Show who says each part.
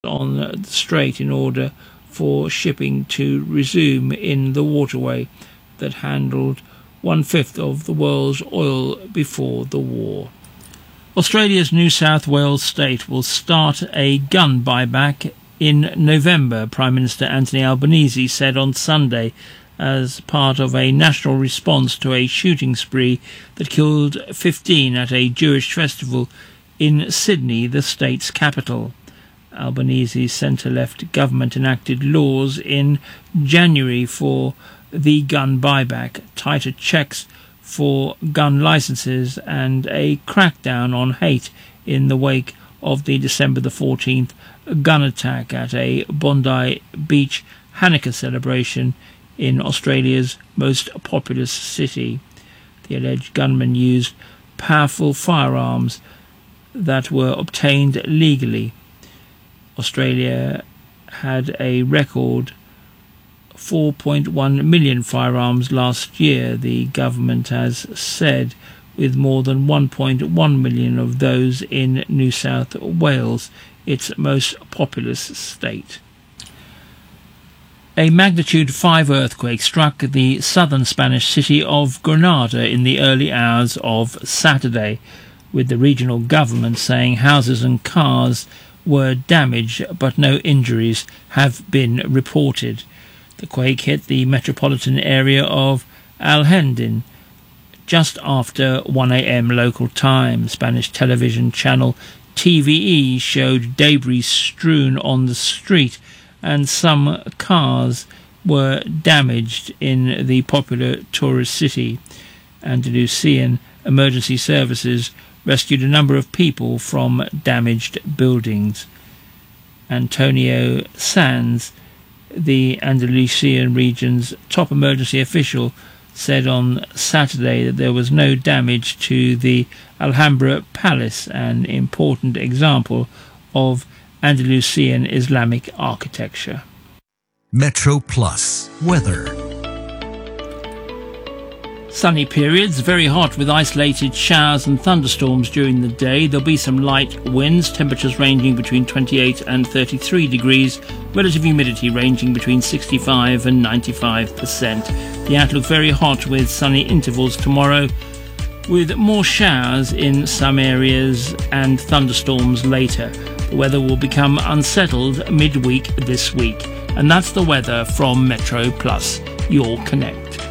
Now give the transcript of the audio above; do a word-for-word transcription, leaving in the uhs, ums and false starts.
Speaker 1: on the strait in order for shipping to resume in the waterway that handled one-fifth of the world's oil before the war. Australia's New South Wales state will start a gun buyback in November, Prime Minister Anthony Albanese said on Sunday, as part of a national response to a shooting spree that killed fifteen at a Jewish festival in Sydney, the state's capital. Albanese's centre-left government enacted laws in January for the gun buyback, tighter checks for gun licences and a crackdown on hate in the wake of the December the fourteenth gun attack at a Bondi Beach Hanukkah celebration in Australia's most populous city. The alleged gunman used powerful firearms that were obtained legally. Australia had a record four point one million firearms last year, the government has said, with more than one point one million of those in New South Wales, its most populous state. A magnitude five earthquake struck the southern Spanish city of Granada in the early hours of Saturday, with the regional government saying houses and cars were damaged but no injuries have been reported. The quake hit the metropolitan area of Alhendin just after one a m local time. Spanish television channel T V E showed debris strewn on the street and some cars were damaged in the popular tourist city. Andalusian emergency services rescued a number of people from damaged buildings. Antonio Sanz, the Andalusian region's top emergency official, said on Saturday that there was no damage to the Alhambra Palace, an important example of Andalusian Islamic architecture.
Speaker 2: Metro Plus weather.
Speaker 1: Sunny periods, very hot with isolated showers and thunderstorms during the day. There'll be some light winds, temperatures ranging between twenty-eight and thirty-three degrees, relative humidity ranging between sixty-five and ninety-five percent. The outlook very hot with sunny intervals tomorrow, with more showers in some areas and thunderstorms later. The weather will become unsettled midweek this week. And that's the weather from Metro Plus, your Connect.